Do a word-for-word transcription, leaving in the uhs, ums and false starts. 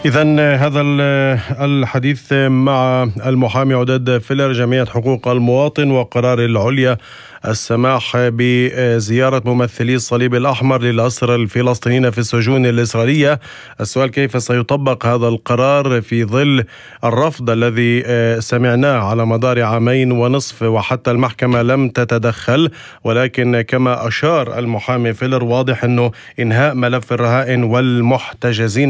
إذن هذا الحديث مع المحامي عداد فيلر، جمعية حقوق المواطن وقرار العليا السماح بزيارة ممثلي الصليب الأحمر للأسرى الفلسطينيين في السجون الإسرائيلية. السؤال: كيف سيطبق هذا القرار في ظل الرفض الذي سمعناه على مدار عامين ونصف وحتى المحكمة لم تتدخل؟ ولكن كما أشار المحامي فيلر، واضح أنه إنهاء ملف الرهائن والمحتجزين